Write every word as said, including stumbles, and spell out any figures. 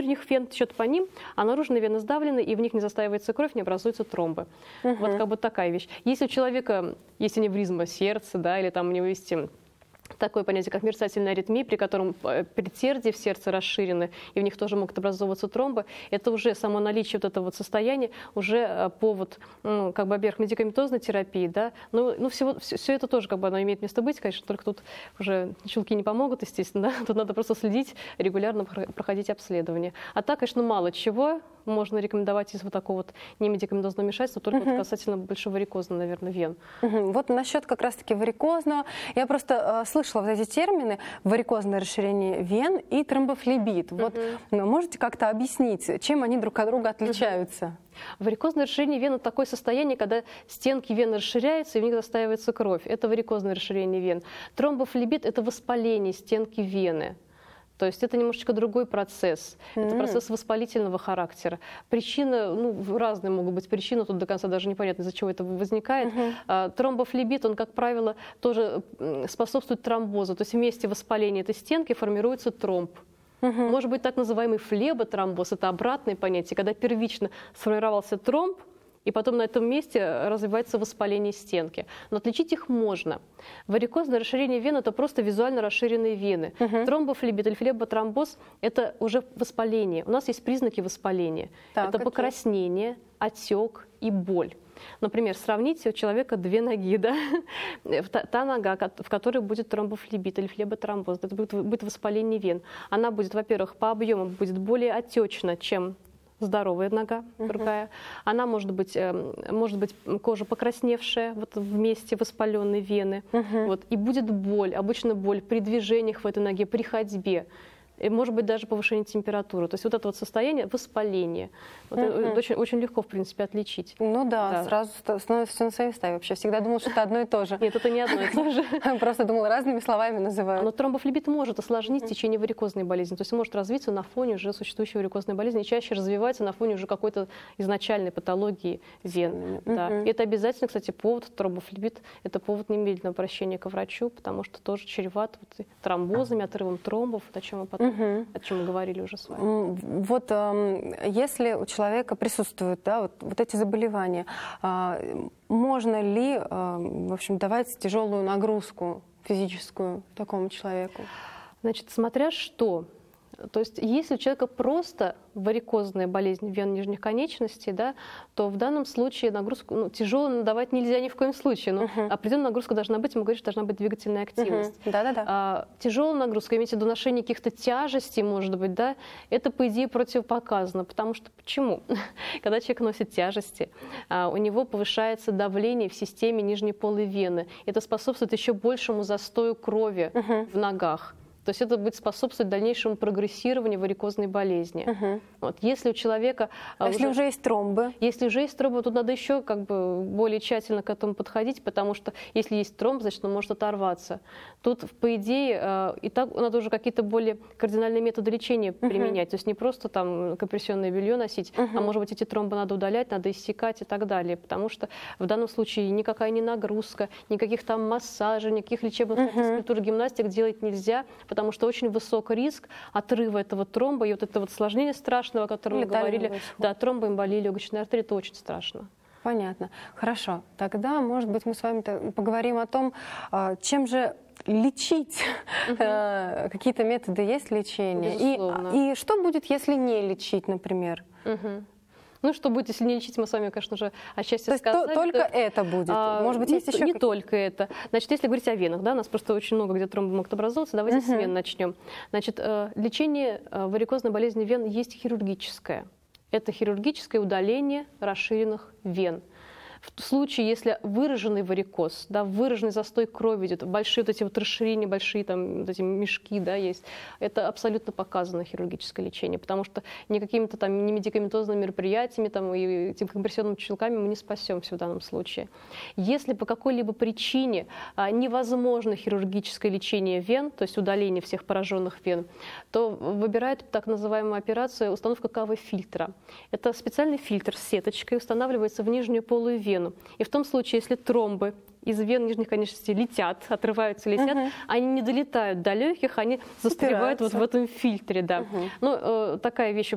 внутренних вен течет по ним, а наружные вены сдавлены, и в них не застаивается кровь, не образуются тромбы. Угу. Вот как бы такая вещь. Если у человека есть аневризма сердца, да, или там у него есть такое понятие, как мерцательная аритмия, при котором предсердия в сердце расширены, и в них тоже могут образовываться тромбы, это уже само наличие вот этого вот состояния, уже повод, ну, как бы объект медикаментозной терапии, да, ну, ну всего, все, все это тоже как бы оно имеет место быть, конечно, только тут уже чулки не помогут, естественно, да? Тут надо просто следить, регулярно проходить обследование. А так, конечно, мало чего можно рекомендовать из вот такого вот немедикаментозного вмешательства, только uh-huh. вот касательно большого варикоза, наверное, вен. Uh-huh. Вот насчет как раз-таки варикозного, я просто э, слышала вот эти термины: варикозное расширение вен и тромбофлебит. Uh-huh. Вот можете как-то объяснить, чем они друг от друга отличаются? Uh-huh. Варикозное расширение вен – это такое состояние, когда стенки вены расширяются, и в них застаивается кровь. Это варикозное расширение вен. Тромбофлебит – это воспаление стенки вены. То есть это немножечко другой процесс. Mm-hmm. Это процесс воспалительного характера. Причины, ну, разные могут быть причины, тут до конца даже непонятно, из-за чего это возникает. Mm-hmm. А, тромбофлебит, он, как правило, тоже способствует тромбозу. То есть в месте воспаления этой стенки формируется тромб. Mm-hmm. Может быть так называемый флеботромбоз, это обратное понятие, когда первично сформировался тромб, и потом на этом месте развивается воспаление стенки. Но отличить их можно. Варикозное расширение вен – это просто визуально расширенные вены. Uh-huh. Тромбофлебит или флеботромбоз – это уже воспаление. У нас есть признаки воспаления. Так, это покраснение, отек и боль. Например, сравните у человека две ноги, да? та, та нога, в которой будет тромбофлебит или флеботромбоз, это будет, будет воспаление вен. Она будет, во-первых, по объему будет более отечна, чем здоровая нога, другая. Uh-huh. Она может быть, может быть кожа покрасневшая вот в месте воспаленной вены. Uh-huh. Вот, и будет боль, обычно боль при движениях в этой ноге, при ходьбе. И может быть даже повышение температуры. То есть вот это вот состояние воспаления. Вот uh-huh. это очень, очень легко, в принципе, отличить. Ну да, да. Сразу становится все на свои места. Я вообще всегда думала, что это одно и то же. Нет, это не одно и то же. Просто думала, разными словами называют. Но тромбофлебит может осложнить течение варикозной болезни. То есть может развиться на фоне уже существующей варикозной болезни и чаще развивается на фоне уже какой-то изначальной патологии вен. Да. Uh-huh. И это обязательно, кстати, повод, тромбофлебит, это повод немедленного обращения к врачу, потому что тоже чреват вот тромбозами, отрывом тромбов, о чем мы потом Угу. о чем мы говорили уже с вами. Вот э, если у человека присутствуют, да, вот, вот эти заболевания, э, можно ли э, в общем, давать тяжелую нагрузку физическую такому человеку? Значит, смотря что. То есть если у человека просто варикозная болезнь вен нижних конечностей, да, то в данном случае нагрузку ну, тяжелую давать нельзя ни в коем случае. Но uh-huh. определенная нагрузка должна быть, мы говорим, что должна быть двигательная активность. Uh-huh. Да-да-да. А, тяжелая нагрузка, имеется в виду ношение каких-то тяжестей, может быть, да, это, по идее, противопоказано. Потому что почему? Когда человек носит тяжести, а, у него повышается давление в системе нижней полой вены. Это способствует еще большему застою крови uh-huh. в ногах. То есть это будет способствовать дальнейшему прогрессированию варикозной болезни. Uh-huh. Вот. Если у человека... А уже, если уже есть тромбы? Если уже есть тромбы, тут надо еще как бы более тщательно к этому подходить, потому что если есть тромб, значит он может оторваться. Тут, по идее, и так надо уже какие-то более кардинальные методы лечения uh-huh. применять. То есть не просто там компрессионное белье носить, uh-huh. а может быть эти тромбы надо удалять, надо иссекать и так далее. Потому что в данном случае никакая не нагрузка, никаких там массажей, никаких лечебных uh-huh. физкультур, гимнастик делать нельзя, потому что очень высок риск отрыва этого тромба и вот это вот осложнение страшного, о котором мы говорили, да, тромбоэмболия легочной артерии, это очень страшно. Понятно. Хорошо. Тогда, может быть, мы с вами поговорим о том, чем же лечить, uh-huh. какие-то методы есть лечения, и, и что будет, если не лечить, например? Uh-huh. Ну, что будет, если не лечить, мы с вами, конечно же, отчасти То сказали. То, только то, это будет? А, Может быть, не, есть еще Не только это. Значит, если говорить о венах, да, у нас просто очень много где тромбы могут образовываться, давайте uh-huh. с вен начнем. Значит, лечение варикозной болезни вен есть хирургическое. Это хирургическое удаление расширенных вен. В случае, если выраженный варикоз, да, выраженный застой крови идет, большие вот эти вот расширения, большие там вот эти мешки, да, есть, это абсолютно показано хирургическое лечение, потому что не какими-то там не медикаментозными мероприятиями там, и этими компрессионными чулками мы не спасемся в данном случае. Если по какой-либо причине а, невозможно хирургическое лечение вен, то есть удаление всех пораженных вен, то выбирают так называемую операцию установка КВ-фильтра. Это специальный фильтр с сеточкой, устанавливается в нижнюю полую вену. И в том случае, если тромбы из вен нижних конечностей летят, отрываются, летят, uh-huh. они не долетают до легких, они застревают вот в этом фильтре. Да. Uh-huh. Ну, э, такая вещь